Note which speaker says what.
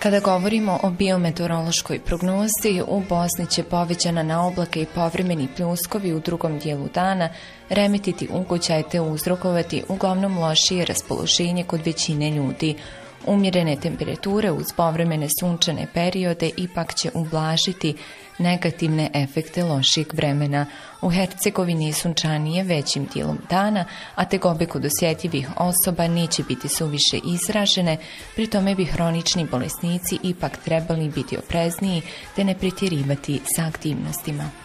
Speaker 1: Kada govorimo o biometeorološkoj prognozi, u Bosni će povećana na oblake i povremeni pljuskovi u drugom dijelu dana remetiti ugoćaj te uzrokovati uglavnom lošije raspoloženje kod većine ljudi. Umjerene temperature uz povremene sunčane periode ipak će ublažiti negativne efekte lošijeg vremena. U Hercegovini je sunčanije većim dijelom dana, a tegobe kod osjetljivih osoba neće biti suviše izražene, pri tome bi hronični bolesnici ipak trebali biti oprezniji te ne pretjerivati sa aktivnostima.